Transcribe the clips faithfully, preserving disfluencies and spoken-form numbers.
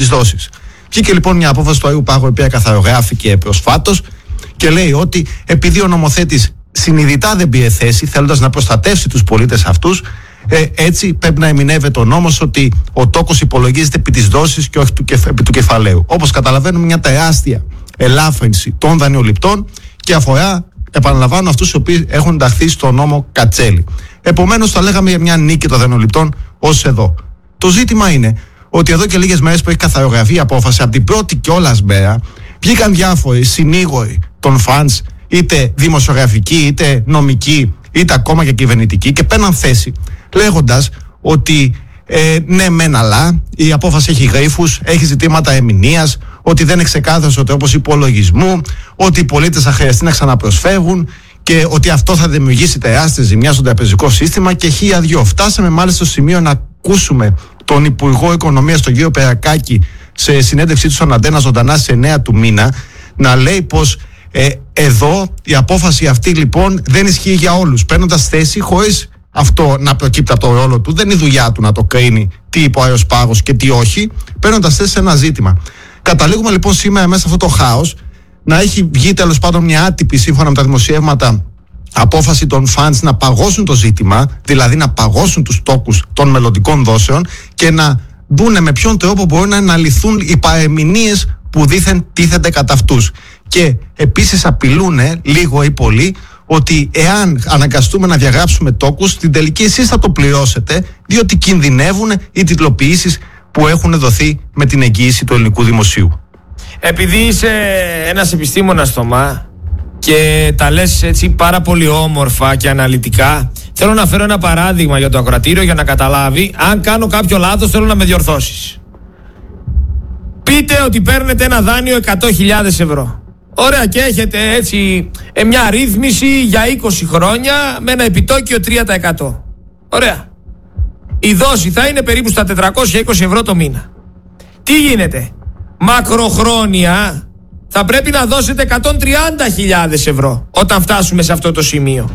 τις δόσεις. Βγήκε λοιπόν μια απόφαση του Αείου Πάγου, η οποία καθαρογράφηκε προσφάτως και λέει ότι επειδή ο νομοθέτης συνειδητά δεν πήρε θέση, θέλοντας να προστατεύσει τους πολίτες αυτούς, ε, έτσι πρέπει να ερμηνεύεται ο νόμος ότι ο τόκος υπολογίζεται επί της δόσης και όχι του, επί του κεφαλαίου. Όπως καταλαβαίνουμε, μια τεράστια ελάφρυνση των δανειοληπτών και αφορά, επαναλαμβάνω, αυτούς οι οποίοι έχουν ενταχθεί στο νόμο Κατσέλη. Επομένως, θα λέγαμε για μια νίκη των δανειοληπτών ως εδώ. Το ζήτημα είναι ότι εδώ και λίγες μέρες που έχει καθαρογραφεί η απόφαση, από την πρώτη κιόλας μέρα, βγήκαν διάφοροι συνήγοροι των φαντς, είτε δημοσιογραφικοί, είτε νομικοί, είτε ακόμα και κυβερνητικοί, και παίρναν θέση λέγοντας ότι ε, ναι μεν αλλά η απόφαση έχει γρίφους, έχει ζητήματα ερμηνείας, ότι δεν είναι ξεκάθαρος ο τρόπος υπολογισμού, ότι οι πολίτες θα χρειαστεί να ξαναπροσφεύγουν και ότι αυτό θα δημιουργήσει τεράστια ζημιά στο τραπεζικό σύστημα και χίλια δυο. Φτάσαμε μάλιστα στο σημείο να ακούσουμε τον Υπουργό Οικονομίας, τον κύριο Περακάκη, σε συνέντευξή του στον Αντένα ζωντανά στις εννέα του μήνα, να λέει πως ε, εδώ η απόφαση αυτή λοιπόν δεν ισχύει για όλους, παίρνοντας θέση χωρίς αυτό να προκύπτει από το ρόλο του. Δεν είναι η δουλειά του να το κρίνει τι είπε ο Άιος Πάγος και τι όχι, παίρνοντας θέση σε ένα ζήτημα. Καταλήγουμε λοιπόν σήμερα μέσα σε αυτό το χάος να έχει βγει τέλος πάντων μια άτυπη, σύμφωνα με τα δημοσιεύματα, απόφαση των funds να παγώσουν το ζήτημα, δηλαδή να παγώσουν τους τόκους των μελλοντικών δόσεων και να δούνε με ποιον τρόπο μπορεί να αναλυθούν οι παρεμηνίες που δήθεν τίθενται κατά αυτούς. Και επίσης απειλούν λίγο ή πολύ ότι εάν αναγκαστούμε να διαγράψουμε τόκους, στην τελική εσείς θα το πληρώσετε, διότι κινδυνεύουν οι τιτλοποιήσεις που έχουν δοθεί με την εγγύηση του ελληνικού δημοσίου. Επειδή είσαι ένας επιστήμονας, Θωμά, και τα λες έτσι πάρα πολύ όμορφα και αναλυτικά, θέλω να φέρω ένα παράδειγμα για το ακροατήριο για να καταλάβει. Αν κάνω κάποιο λάθος, θέλω να με διορθώσεις. Πείτε ότι παίρνετε ένα δάνειο εκατό χιλιάδες ευρώ. Ωραία, και έχετε έτσι ε, μια ρύθμιση για είκοσι χρόνια με ένα επιτόκιο τρία τοις εκατό. Ωραία. Η δόση θα είναι περίπου στα τετρακόσια είκοσι ευρώ το μήνα. Τι γίνεται? Μακροχρόνια θα πρέπει να δώσετε εκατόν τριάντα χιλιάδες ευρώ όταν φτάσουμε σε αυτό το σημείο.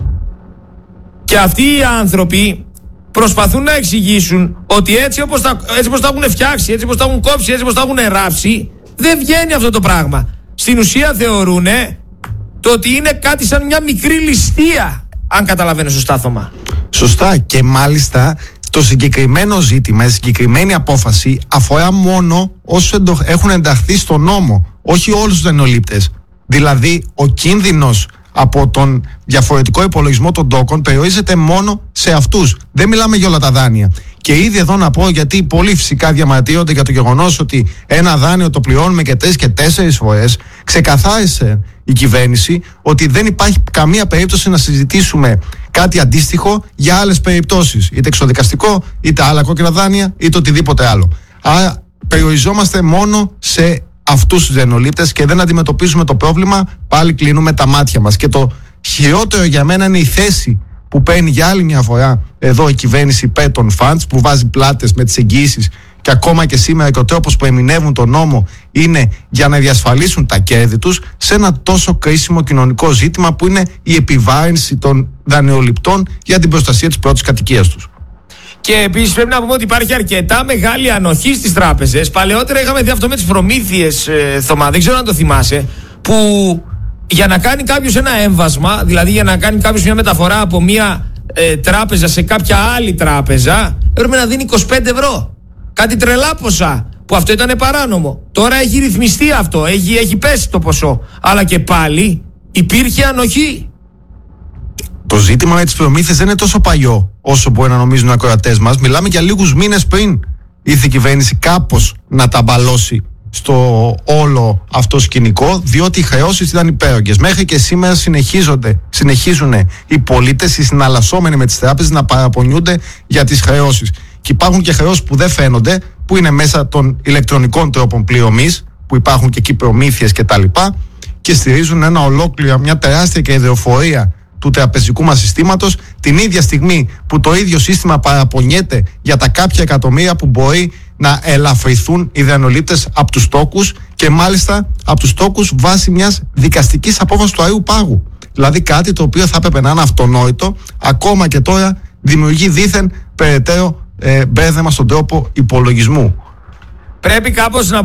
Και αυτοί οι άνθρωποι προσπαθούν να εξηγήσουν ότι έτσι όπως τα, έτσι όπως τα έχουν φτιάξει, έτσι όπως τα έχουν κόψει, έτσι όπως τα έχουν ράψει, δεν βγαίνει αυτό το πράγμα. Στην ουσία θεωρούν το ότι είναι κάτι σαν μια μικρή ληστεία, αν καταλαβαίνω σωστά, Θωμά. Σωστά, και μάλιστα το συγκεκριμένο ζήτημα, η συγκεκριμένη απόφαση αφορά μόνο όσους έχουν ενταχθεί στο νόμο, όχι όλους τους δανειολήπτες. Δηλαδή ο κίνδυνος από τον διαφορετικό υπολογισμό των τόκων περιορίζεται μόνο σε αυτούς. Δεν μιλάμε για όλα τα δάνεια. Και ήδη εδώ να πω, γιατί πολλοί φυσικά διαμαρτύρονται για το γεγονός ότι ένα δάνειο το πληρώνουμε και τρεις και τέσσερις φορές, ξεκαθάρισε η κυβέρνηση ότι δεν υπάρχει καμία περίπτωση να συζητήσουμε κάτι αντίστοιχο για άλλες περιπτώσεις, είτε εξοδικαστικό, είτε άλλα κόκκινα δάνεια, είτε οτιδήποτε άλλο. Άρα περιοριζόμαστε μόνο σε αυτούς τους δανειολήπτες και δεν αντιμετωπίζουμε το πρόβλημα, πάλι κλείνουμε τα μάτια μας. Και το χειρότερο για μένα είναι η θέση που παίρνει για άλλη μια φορά εδώ η κυβέρνηση υπέρ των funds, που βάζει πλάτες με τις εγγύησεις, και ακόμα και σήμερα και ο τρόπος που ερμηνεύουν τον νόμο είναι για να διασφαλίσουν τα κέρδη τους σε ένα τόσο κρίσιμο κοινωνικό ζήτημα που είναι η επιβάρυνση των δανειοληπτών για την προστασία της πρώτης κατοικίας τους. Και επίσης πρέπει να πούμε ότι υπάρχει αρκετά μεγάλη ανοχή στις τράπεζες. Παλαιότερα είχαμε δει αυτό με τις προμήθειες, ε, Θωμά, δεν ξέρω αν το θυμάσαι, που για να κάνει κάποιος ένα έμβασμα, δηλαδή για να κάνει κάποιος μια μεταφορά από μια ε, τράπεζα σε κάποια άλλη τράπεζα, έπρεπε να δίνει είκοσι πέντε ευρώ. Κάτι τρελά ποσά, που αυτό ήταν παράνομο. Τώρα έχει ρυθμιστεί αυτό, έχει, έχει πέσει το ποσό. Αλλά και πάλι υπήρχε ανοχή. Το ζήτημα με τις προμήθειες δεν είναι τόσο παλιό όσο μπορεί να νομίζουν οι ακροατές μας. Μιλάμε για λίγους μήνες πριν ήρθε η κυβέρνηση κάπως να τα μπαλώσει στο όλο αυτό σκηνικό, διότι οι χρεώσεις ήταν υπέρογγες. Μέχρι και σήμερα συνεχίζονται, συνεχίζουν οι πολίτες, οι συναλλασσόμενοι με τις τράπεζες, να παραπονιούνται για τις χρεώσεις. Και υπάρχουν και χρεώσεις που δεν φαίνονται, που είναι μέσα των ηλεκτρονικών τρόπων πληρωμής, που υπάρχουν και εκεί προμήθειες κτλ. Και στηρίζουν ένα ολόκληρο, μια τεράστια κερδοφορία του τραπεζικού μας συστήματος, την ίδια στιγμή που το ίδιο σύστημα παραπονιέται για τα κάποια εκατομμύρια που μπορεί να ελαφρυθούν οι δανειολήπτες από τους τόκους, και μάλιστα από τους τόκους βάσει μιας δικαστικής απόφασης του Αείου Πάγου. Δηλαδή κάτι το οποίο θα έπρεπε να είναι αυτονόητο, ακόμα και τώρα δημιουργεί δήθεν περαιτέρω ε, μπέρδεμα στον τρόπο υπολογισμού. Πρέπει κάπως να